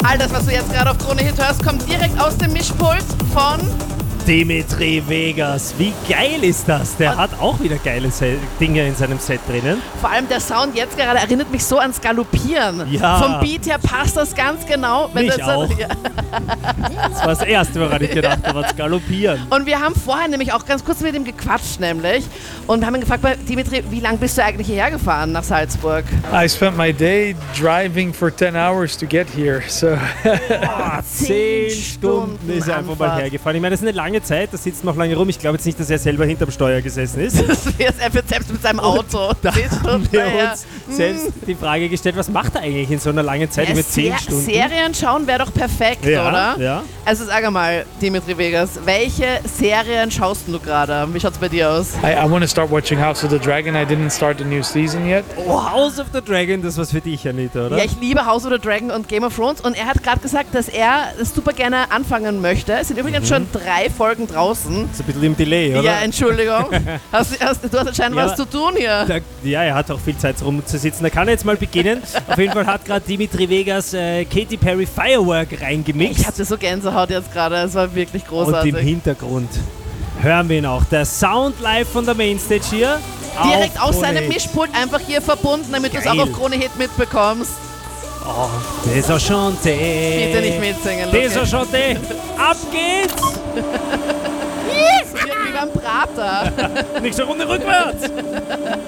All das, was du jetzt gerade auf Krone Hit hörst, kommt direkt aus dem Mischpult von Dimitri Vegas. Wie geil ist das? Der hat auch wieder geile Dinge in seinem Set drinnen. Vor allem der Sound jetzt gerade erinnert mich so ans Galoppieren. Ja. Vom Beat her passt das ganz genau. Wenn Mich das auch. Ja. Das war das Erste, woran ich gedacht habe, das Galoppieren. Und wir haben vorher nämlich auch ganz kurz mit ihm gequatscht nämlich und haben ihn gefragt, Dimitri, wie lange bist du eigentlich hierher gefahren nach Salzburg? I spent my day driving for 10 hours to get here, so 10 Stunden ist er einfach mal Anfahrt. hergefahren. Ich meine, das ist eine lange Zeit, da sitzt noch lange rum. Ich glaube jetzt nicht, dass er selber hinterm Steuer gesessen ist. Er wird selbst mit seinem Auto. Da 10 haben Stunden wir daher. uns selbst die Frage gestellt, was macht er eigentlich in so einer langen Zeit über 10 Stunden? Serien schauen wäre doch perfekt, Ja, oder? ja. Also sag mal, Dimitri Vegas, welche Serien schaust du gerade? Wie schaut's bei dir aus? I want to start watching House of the Dragon. I didn't start the new season yet. Oh, House of the Dragon, das ist was für dich, Anita, oder? Ja, ich liebe House of the Dragon und Game of Thrones und er hat gerade gesagt, dass er das super gerne anfangen möchte. Es sind übrigens schon 3 Folgen draußen. Ist ein bisschen im Delay, oder? Ja, Entschuldigung. Du hast anscheinend Ja, was zu tun hier. Ja, er hat auch viel Zeit rumzusitzen. Da kann er jetzt mal beginnen. Auf jeden Fall hat gerade Dimitri Vegas Katy Perry Firework reingemixt. Ich hatte so Gänsehaut jetzt gerade, es war wirklich großartig. Und im Hintergrund hören wir ihn auch. Der Sound live von der Mainstage hier. Direkt auf aus Krone seinem Hit. Mischpult einfach hier verbunden, damit du es auch Geil. auf Krone Hit mitbekommst. Oh, Desenchanté. Bitte nicht mitsingen, Lukas. Desenchanté. Ab geht's. Wie beim Prater. Nächste Runde rückwärts.